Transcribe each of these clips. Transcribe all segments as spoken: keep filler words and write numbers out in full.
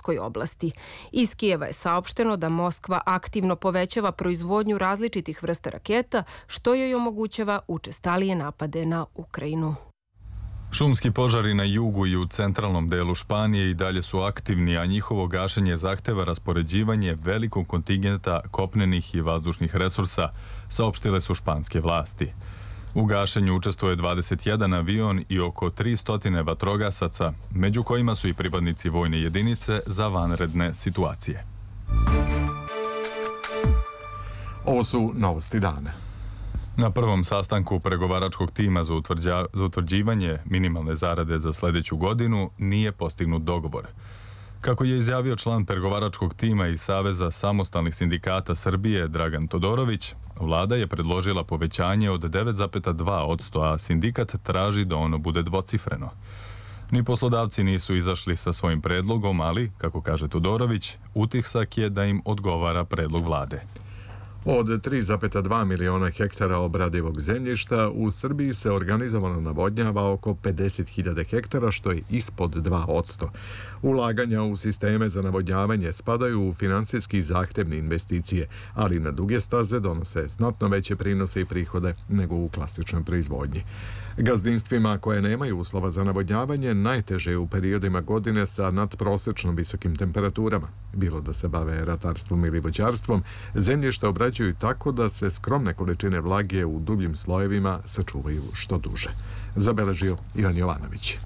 Donetskoj oblasti. Iz Kijeva je saopšteno da Moskva aktivno povećava proizvodnju različitih vrsta raketa, što joj omogućava učestalije napade na Ukrajinu. Šumski požari na jugu i u centralnom delu Španije i dalje su aktivni, a njihovo gašenje zahteva raspoređivanje velikog kontingenta kopnenih i vazdušnih resursa, saopštile su španske vlasti. U gašenju učestvuje dvadeset jedan avion i oko tristo vatrogasaca, među kojima su i pripadnici vojne jedinice za vanredne situacije. Ovo su novosti dana. Na prvom sastanku pregovaračkog tima za, utvrđa, za utvrđivanje minimalne zarade za sljedeću godinu nije postignut dogovor. Kako je izjavio član pregovaračkog tima iz Saveza samostalnih sindikata Srbije Dragan Todorović, vlada je predložila povećanje od devet zarez dva posto, a sindikat traži da ono bude dvocifreno. Ni poslodavci nisu izašli sa svojim predlogom, ali, kako kaže Todorović, utisak je da im odgovara predlog vlade. Od tri zarez dva miliona hektara obradivog zemljišta u Srbiji se organizovano navodnjava oko pedeset hiljada hektara, što je ispod dva posto. Ulaganja u sisteme za navodnjavanje spadaju u finansijski zahtevne investicije, ali na duge staze donose znatno veće prinose i prihode nego u klasičnoj proizvodnji. Gazdinstvima koje nemaju uslova za navodnjavanje najteže je u periodima godine sa nadprosečnom visokim temperaturama. Bilo da se bave ratarstvom ili voćarstvom, zemljište obrađuju tako da se skromne količine vlage u dubljim slojevima sačuvaju što duže. Zabeležio Ivan Jovanović.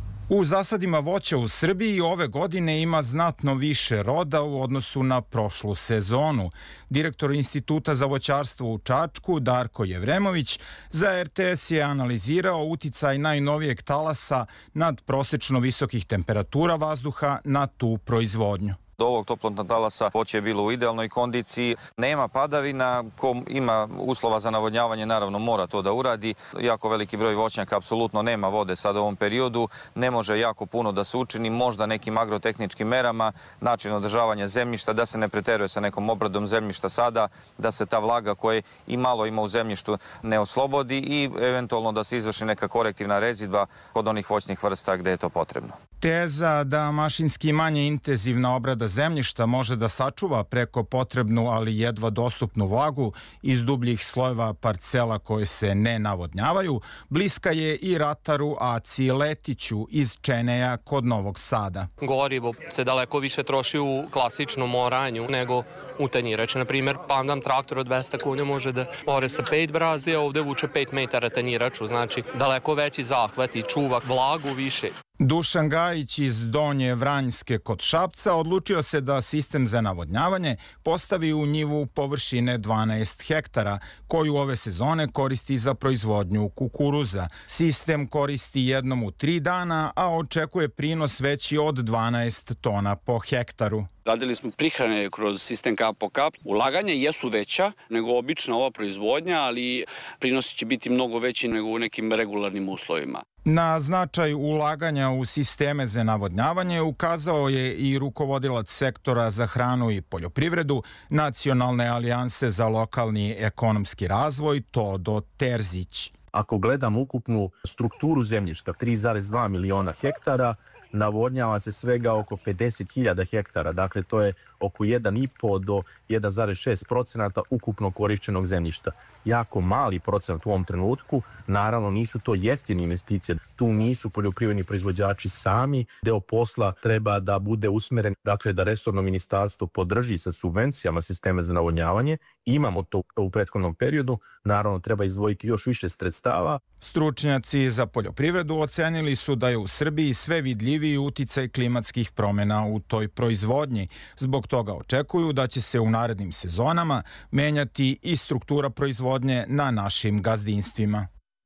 U zasadima voća u Srbiji ove godine ima znatno više roda u odnosu na prošlu sezonu. Direktor Instituta za voćarstvo u Čačku, Darko Jevremović, za R T S je analizirao uticaj najnovijeg talasa nad prosečno visokih temperatura vazduha na tu proizvodnju. Do ovog toplotnog talasa voće je bilo u idealnoj kondiciji. Nema padavina, ko ima uslova za navodnjavanje naravno mora to da uradi. Jako veliki broj voćnjaka apsolutno nema vode sad u ovom periodu. Ne može jako puno da se učini, možda nekim agrotehničkim merama, način održavanja zemljišta, da se ne preteruje sa nekom obradom zemljišta sada, da se ta vlaga koja i malo ima u zemljištu ne oslobodi i eventualno da se izvrši neka korektivna rezidba kod onih voćnih vrsta gde je to potrebno. Teza da mašinski manje intenzivna obrada zemljišta može da sačuva preko potrebnu, ali jedva dostupnu vlagu iz dubljih slojeva parcela koje se ne navodnjavaju, bliska je i rataru Aci Letiću iz Čeneja kod Novog Sada. Gorivo se daleko više troši u klasičnom oranju nego u tanjirač. Na primjer, pandam traktor od dvesta konja može da ore sa pet brazdi, a ovde vuče pet metara tanjiraču, znači daleko veći zahvat i čuva vlagu više. Dušan Gajić iz Donje Vranjske kod Šapca odlučio se da sistem za navodnjavanje postavi u njivu površine dvanaest hektara, koju ove sezone koristi za proizvodnju kukuruza. Sistem koristi jednom u tri dana, a očekuje prinos veći od dvanaest tona po hektaru. Radili smo prihrane kroz sistem kap po kap. Ulaganja jesu veća nego obična ova proizvodnja, ali prinosi će biti mnogo veći nego u nekim regularnim uslovima. Na značaj ulaganja u sisteme za navodnjavanje ukazao je i rukovodilac sektora za hranu i poljoprivredu Nacionalne alijanse za lokalni ekonomski razvoj Todo Terzić. Ako gledam ukupnu strukturu zemljišta, tri zarez dva miliona hektara, navodnjava se svega oko pedeset hiljada hektara, dakle to je oko jedan i po do jedan zarez šest procenata ukupno korišćenog zemljišta. Jako mali procenat u ovom trenutku, naravno nisu to jeftine investicije, tu nisu poljoprivredni proizvođači sami, deo posla treba da bude usmeren, dakle da resorno ministarstvo podrži sa subvencijama sisteme za navodnjavanje, imamo to u prethodnom periodu, naravno treba izdvojiti još više sredstava. Stručnjaci za poljoprivredu ocenili su da je u Srbiji sve vidljiviji uticaj klimatskih promjena u toj proizvodnji. Zbog toga očekuju da će se u narednim sezonama menjati i struktura proizvodnje na našim gazdinstvima.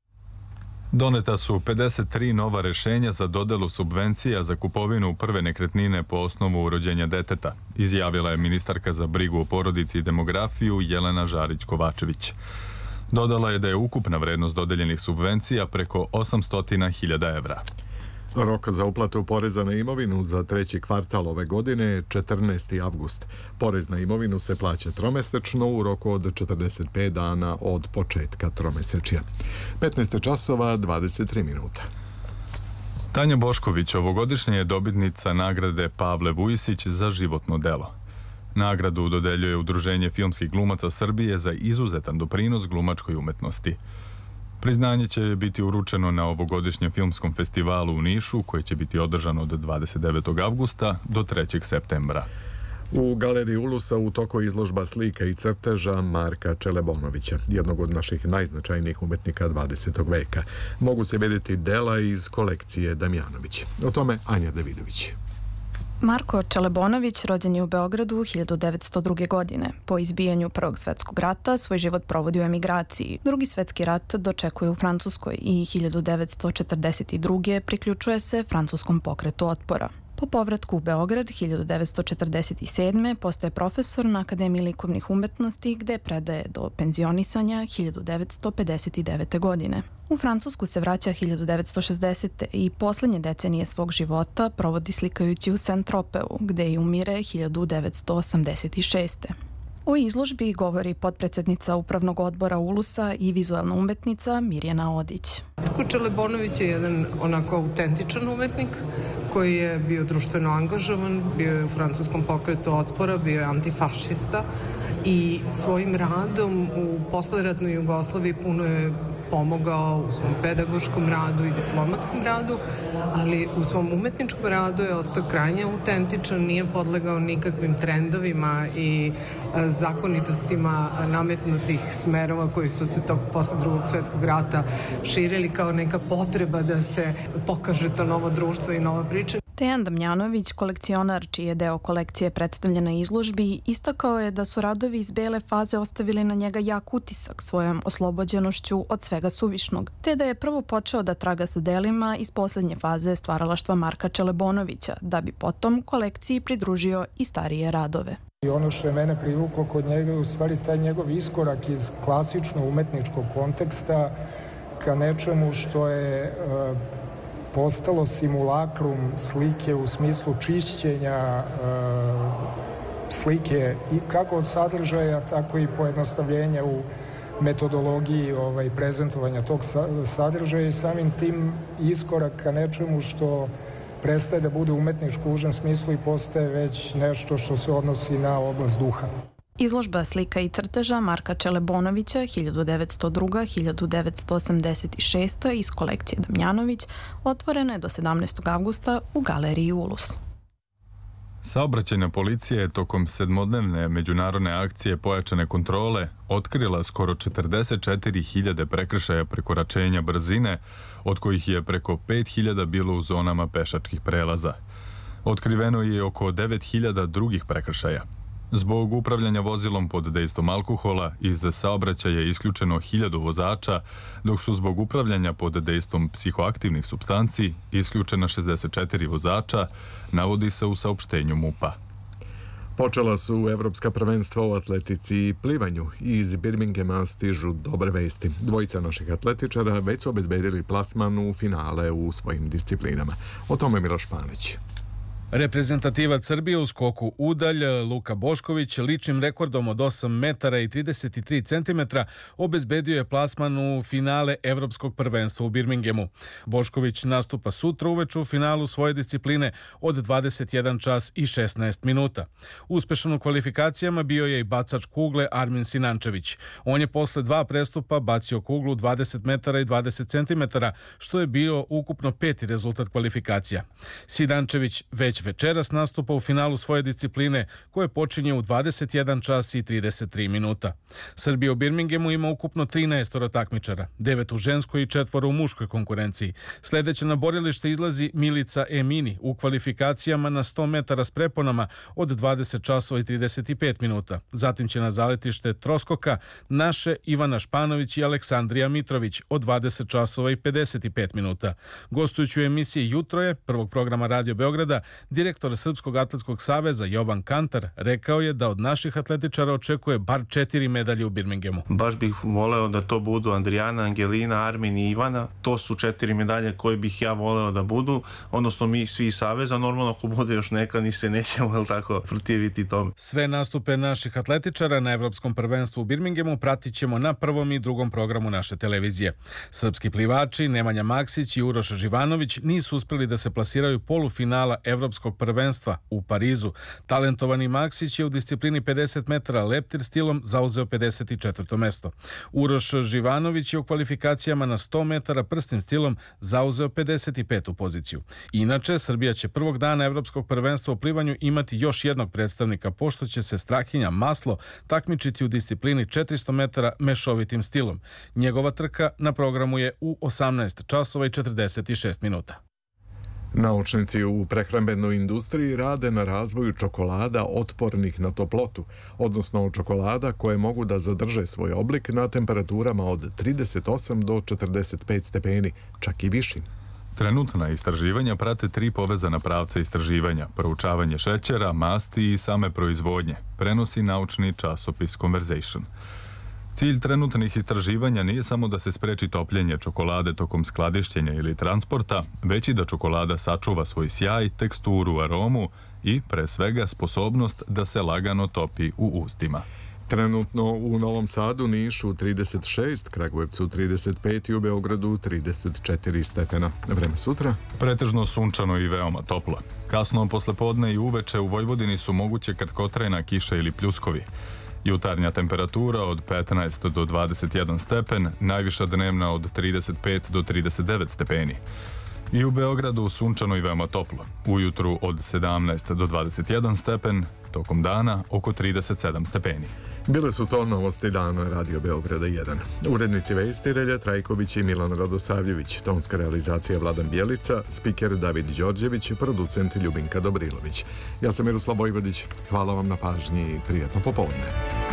Doneta su pedeset tri nova rešenja za dodelu subvencija za kupovinu prve nekretnine po osnovu rođenja deteta, izjavila je ministarka za brigu o porodici i demografiju Jelena Žarić-Kovačević. Dodala je da je ukupna vrednost dodeljenih subvencija preko osamsto hiljada evra. Rok za uplatu poreza na imovinu za treći kvartal ove godine je četrnaesti avgust. Porez na imovinu se plaća tromesečno u roku od četrdeset pet dana od početka tromesečja. petnaest časova dvadeset tri minuta. Tanja Bošković ovogodišnja je dobitnica nagrade Pavle Vujisić za životno delo. Nagradu dodeljuje Udruženje filmskih glumaca Srbije za izuzetan doprinos glumačkoj umetnosti. Priznanje će biti uručeno na ovogodišnjem filmskom festivalu u Nišu, koji će biti održan od dvadeset devetog avgusta do trećeg septembra. U galeriji Ulusa u toku izložba slika i crteža Marka Čelebonovića, jednog od naših najznačajnijih umetnika dvadesetog veka. Mogu se vidjeti dela iz kolekcije Damjanović. O tome Anja Davidović. Marko Čelebonović rođen je u Beogradu hiljadu devetsto druge. godine. Po izbijanju Prvog svetskog rata svoj život provodi u emigraciji. Drugi svetski rat dočekuje u Francuskoj i hiljadu devetsto četrdeset druge. priključuje se francuskom pokretu otpora. Po povratku u Beograd hiljadu devetsto četrdeset sedme. postaje profesor na Akademiji likovnih umetnosti gde predaje do penzionisanja hiljadu devetsto pedeset devete. godine. U Francusku se vraća hiljadu devetsto šezdesete. i poslednje decenije svog života provodi slikajući u Saint-Tropeu, gde i umire hiljadu devetsto osamdeset šeste. O izložbi govori potpredsednica Upravnog odbora Ulusa i vizualna umetnica Mirjana Odić. Marko Čelebonović je jedan onako autentičan umetnik koji je bio društveno angažovan, bio je u francuskom pokretu otpora, bio je antifašista i svojim radom u posleratnoj Jugoslaviji puno je pomogao u svom pedagoškom radu i diplomatskom radu, ali u svom umetničkom radu je ostao krajnje autentičan, nije podlegao nikakvim trendovima i zakonitostima nametnutih smerova koji su se tog posle drugog svjetskog rata širili kao neka potreba da se pokaže to novo društvo i nova priča. Dejan Damjanović, kolekcionar čiji je deo kolekcije predstavljen na izložbi, istakao je da su radovi iz bele faze ostavili na njega jak utisak svojom oslobođenošću od svega suvišnog, te da je prvo počeo da traga sa delima iz poslednje faze stvaralaštva Marka Čelebonovića, da bi potom kolekciji pridružio i starije radove. I ono što je mene privuklo kod njega je u stvari taj njegov iskorak iz klasično umetničkog konteksta ka nečemu što je postalo simulakrum slike u smislu čišćenja slike i kako od sadržaja, tako i pojednostavljenja u metodologiji ovaj, prezentovanja tog sadržaja i samim tim iskorak ka nečemu što prestaje da bude umetničko u užem smislu i postaje već nešto što se odnosi na oblast duha. Izložba slika i crteža Marka Čelebonovića hiljadu devetsto druga do hiljadu devetsto osamdeset šesta. iz kolekcije Damjanović otvorena je do sedamnaestog avgusta u galeriji Ulus. Saobraćajna policija je tokom sedmodnevne međunarodne akcije pojačane kontrole otkrila skoro četrdeset četiri hiljade prekršaja prekoračenja brzine, od kojih je preko pet hiljada bilo u zonama pešačkih prelaza. Otkriveno je oko devet hiljada drugih prekršaja. Zbog upravljanja vozilom pod dejstvom alkohola iz saobraćaja je isključeno hiljadu vozača, dok su zbog upravljanja pod dejstvom psihoaktivnih supstanci isključena šezdeset četiri vozača, navodi se u saopštenju MUP-a. Počela su evropska prvenstva u atletici i plivanju i iz Birminghama stižu dobre vesti. Dvojica naših atletičara već su obezbedili plasman u finale u svojim disciplinama. O tome Miloš Panić. Reprezentativac Srbije u skoku udalj Luka Bošković ličnim rekordom od osam metara i trideset tri centimetra obezbedio je plasman u finale Evropskog prvenstva u Birminghamu. Bošković nastupa sutra uveče u finalu svoje discipline od dvadeset jedan čas i šesnaest minuta. Uspešan u kvalifikacijama bio je i bacač kugle Armin Sinančević. On je posle dva prestupa bacio kuglu dvadeset metara i dvadeset centimetara, što je bio ukupno peti rezultat kvalifikacija. Sinančević već večeras nastupa u finalu svoje discipline koje počinje u dvadeset jedan čas i trideset tri minuta. Srbija u Birminghamu ima ukupno trinaest takmičara, devet u ženskoj i četvoro u muškoj konkurenciji. Sledeće na borilište izlazi Milica Emini u kvalifikacijama na sto metara s preponama od dvadeset časova i trideset pet minuta. Zatim će na zaletište troskoka naše Ivana Španović i Aleksandrija Mitrović od dvadeset časova i pedeset pet minuta. Gostujući u emisiji Jutro je prvog programa Radio Beograda direktor Srpskog atletskog saveza Jovan Kantar rekao je da od naših atletičara očekuje bar četiri medalje u Birminghamu. Baš bih voleo da to budu Andrijana, Angelina, Armin i Ivana. To su četiri medalje koje bih ja voleo da budu, odnosno mi svi iz saveza. Normalno ako bude još neka ni se nećemo, jel tako, protiviti tome. Sve nastupe naših atletičara na Evropskom prvenstvu u Birminghamu pratit ćemo na prvom i drugom programu naše televizije. Srpski plivači Nemanja Maksić i Uroš Živanović nisu uspeli da se plasiraju polufinala Evropskog prvenstva u Parizu. Talentovani Maksić je u disciplini pedeset metara leptir stilom zauzeo pedeset četvrto mesto. Uroš Živanović je u kvalifikacijama na sto metara prstim stilom zauzeo pedeset petu poziciju. Inače, Srbija će prvog dana Evropskog prvenstva u plivanju imati još jednog predstavnika, pošto će se Strahinja Maslo takmičiti u disciplini četiristo metara mešovitim stilom. Njegova trka na programu je u osamnaest časova i četrdeset šest minuta. Naučnici u prehrambenoj industriji rade na razvoju čokolada otpornih na toplotu, odnosno čokolada koje mogu da zadrže svoj oblik na temperaturama od trideset osam do četrdeset pet stepeni, čak i višim. Trenutna istraživanja prate tri povezana pravca istraživanja, proučavanje šećera, masti i same proizvodnje, prenosi naučni časopis Conversation. Cilj trenutnih istraživanja nije samo da se spreči topljenje čokolade tokom skladištenja ili transporta, već i da čokolada sačuva svoj sjaj, teksturu, aromu i, pre svega, sposobnost da se lagano topi u ustima. Trenutno u Novom Sadu, Nišu trideset šest, Kragujevcu trideset pet i u Beogradu trideset četiri stepena. Vreme sutra? Pretežno sunčano i veoma toplo. Kasno poslepodne i uveče u Vojvodini su moguće kratkotrajna kiša ili pljuskovi. Jutarnja temperatura od petnaest do dvadeset jedan stepen, najviša dnevna od trideset pet do trideset devet stepeni. I u Beogradu sunčano i veoma toplo. Ujutru od sedamnaest do dvadeset jedan stepen, tokom dana oko trideset sedam stepeni. Bile su to novosti dana Radio Beograda jedan. Urednici vesti Relja Trajković i Milan Radosavljević, tonska realizacija Vladan Bjelica, spiker David Đorđević, producent Ljubinka Dobrilović. Ja sam Miroslav Vojvodić, hvala vam na pažnji i prijatno popodne.